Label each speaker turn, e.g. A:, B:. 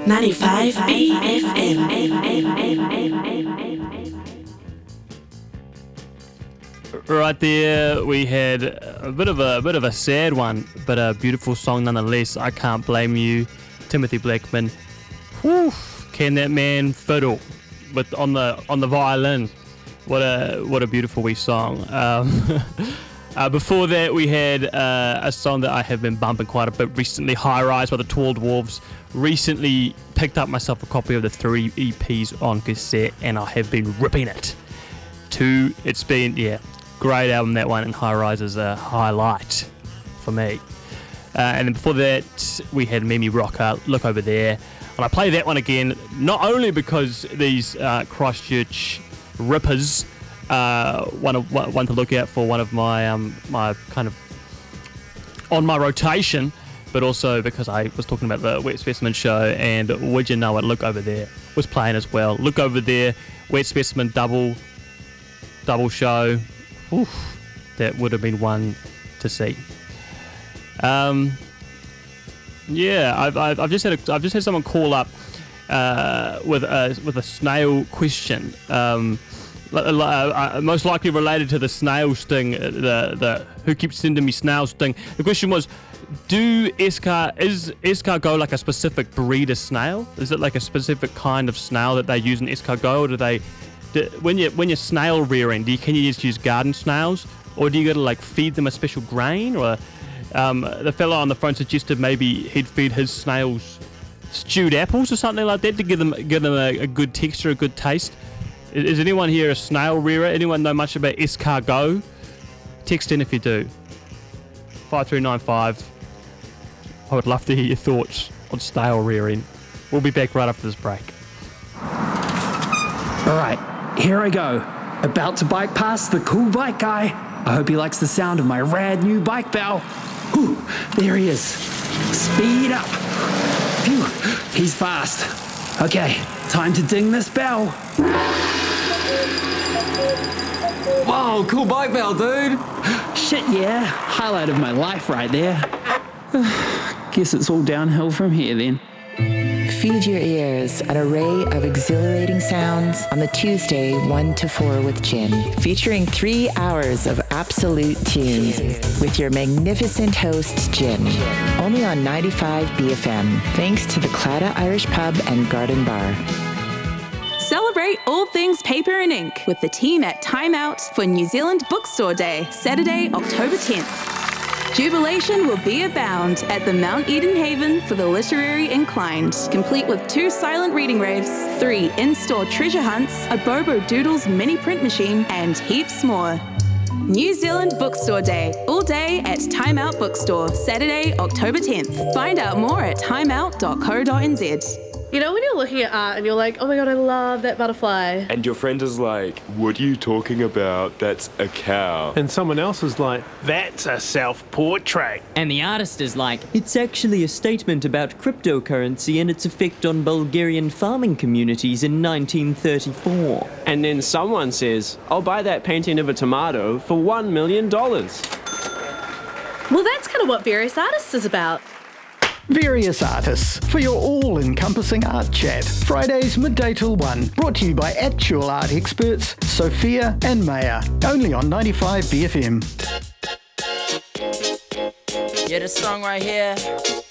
A: 95 BFM.
B: Right there, we had a bit of a sad one, but a beautiful song nonetheless. I Can't Blame You, Timothy Blackman. Whew, can that man fiddle on the violin? What a beautiful wee song. Before that, we had a song that I have been bumping quite a bit recently, High Rise by the Tall Dwarves. Recently picked up myself a copy of the 3 EPs on cassette, and I have been ripping it. It's been, great album, that one, and High Rise is a highlight for me. And then before that, we had Mimi Rocker, Look Over There. And I play that one again, not only because these Christchurch rippers, one to look out for, one of my my kind of on my rotation, but also because I was talking about the Wet Specimen show, and Would You Know It, Look Over There was playing as well. Look Over There, Wet Specimen double show. Oof, that would have been one to see. I've just had someone call up with a snail question. Most likely related to the snail sting, the who keeps sending me snail sting. The question was, is escargot like a specific breed of snail? Is it like a specific kind of snail that they use in escargot, or when you're snail rearing, can you just use garden snails, or do you got to like feed them a special grain? Or the fellow on the phone suggested maybe he'd feed his snails stewed apples or something like that to give them a good texture, a good taste. Is anyone here a snail rearer? Anyone know much about escargot? Text in if you do. 5395. I would love to hear your thoughts on snail rearing. We'll be back right after this break.
C: All right, here I go. About to bike past the cool bike guy. I hope he likes the sound of my rad new bike bell. Whew, there he is. Speed up. Phew, he's fast. Okay, time to ding this bell.
D: Whoa, cool bike bell, dude.
C: Shit, yeah. Highlight of my life right there. Guess it's all downhill from here then.
E: Feed your ears an array of exhilarating sounds on the Tuesday 1 to 4 with Jim, featuring 3 hours of absolute tunes with your magnificent host, Jim. Only on 95 BFM, thanks to the Claddagh Irish Pub and Garden Bar.
F: Celebrate all things paper and ink with the team at Time Out for New Zealand Bookstore Day, Saturday, October 10th. Jubilation will be abound at the Mount Eden Haven for the literary inclined, complete with 2 silent reading raves, 3 in-store treasure hunts, a Bobo Doodles mini print machine, and heaps more. New Zealand Bookstore Day, all day at Time Out Bookstore, Saturday, October 10th. Find out more at timeout.co.nz.
G: You know when you're looking at art and you're like, oh my god, I love that butterfly.
H: And your friend is like, what are you talking about? That's a cow.
I: And someone else is like, that's a self-portrait.
J: And the artist is like, it's actually a statement about cryptocurrency and its effect on Bulgarian farming communities in 1934.
I: And then someone says, I'll buy that painting of a tomato for $1 million.
G: Well, that's kind of what Various Artists is about.
K: Various Artists, for your all-encompassing art chat. Fridays midday till 1, brought to you by actual art experts Sophia and Maya. Only on 95 BFM.
L: Yeah, this song right here